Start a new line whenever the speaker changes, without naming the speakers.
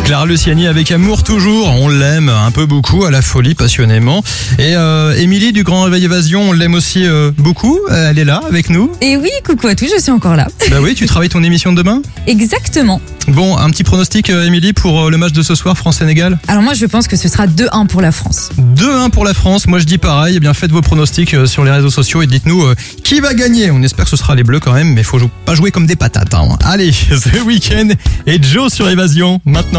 Clara Luciani avec amour toujours, on l'aime un peu beaucoup, à la folie, passionnément. Et Émilie du Grand Réveil Évasion, on l'aime aussi beaucoup, elle est là avec nous.
Et oui, coucou à tous, je suis encore là.
Bah oui, tu travailles ton émission de demain ?
Exactement.
Bon, un petit pronostic Émilie pour le match de ce soir, France-Sénégal ?
Alors moi je pense que ce sera 2-1 pour la France.
2-1 pour la France, moi je dis pareil, eh bien faites vos pronostics sur les réseaux sociaux et dites-nous qui va gagner. On espère que ce sera les Bleus quand même, mais faut pas jouer comme des patates. Hein. Allez, The Weeknd et Joe sur Évasion, maintenant.